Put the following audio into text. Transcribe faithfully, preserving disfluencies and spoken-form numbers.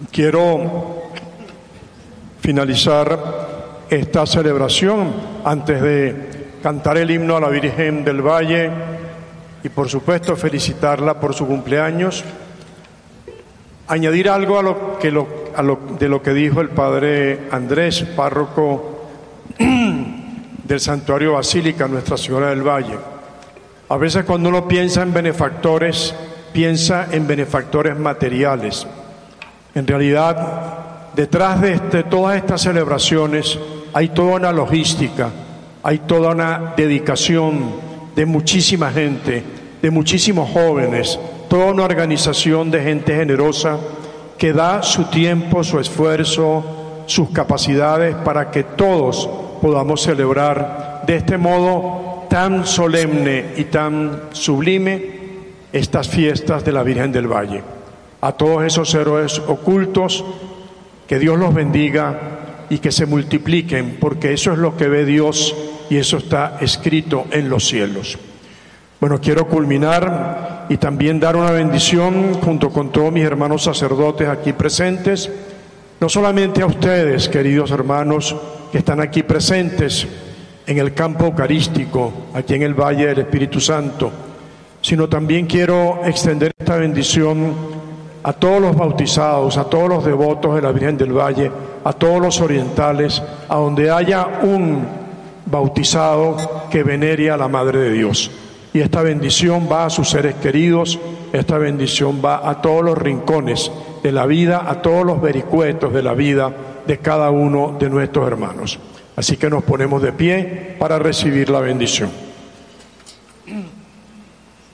Quiero finalizar esta celebración antes de cantar el himno a la Virgen del Valle y por supuesto felicitarla por su cumpleaños. Añadir algo a lo que lo, a lo, de lo que dijo el padre Andrés, párroco del Santuario Basílica Nuestra Señora del Valle. A veces cuando uno piensa en benefactores, piensa en benefactores materiales. En realidad, detrás de este, todas estas celebraciones hay toda una logística, hay toda una dedicación de muchísima gente, de muchísimos jóvenes, toda una organización de gente generosa que da su tiempo, su esfuerzo, sus capacidades para que todos podamos celebrar de este modo tan solemne y tan sublime estas fiestas de la Virgen del Valle. A todos esos héroes ocultos, que Dios los bendiga y que se multipliquen, porque eso es lo que ve Dios y eso está escrito en los cielos. Bueno, quiero culminar y también dar una bendición junto con todos mis hermanos sacerdotes aquí presentes, no solamente a ustedes, queridos hermanos, que están aquí presentes en el campo eucarístico, aquí en el Valle del Espíritu Santo, sino también quiero extender esta bendición a todos los bautizados, a todos los devotos de la Virgen del Valle, a todos los orientales, a donde haya un bautizado que venere a la Madre de Dios. Y esta bendición va a sus seres queridos, esta bendición va a todos los rincones de la vida, a todos los vericuetos de la vida de cada uno de nuestros hermanos. Así que nos ponemos de pie para recibir la bendición.